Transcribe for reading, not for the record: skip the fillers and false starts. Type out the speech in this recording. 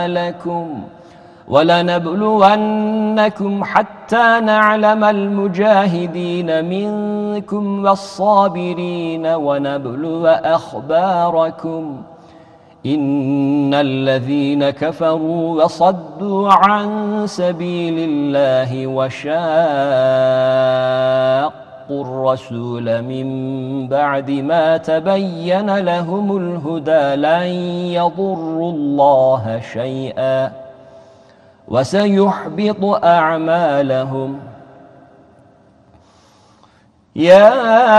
لكم ولنبلونكم حتى نعلم المجاهدين منكم والصابرين ونبلو أخباركم إن الذين كفروا وصدوا عن سبيل الله وشاقوا الرسول من بعد ما تبين لهم الهدى لن يضروا الله شيئا وسيحبط أعمالهم. يا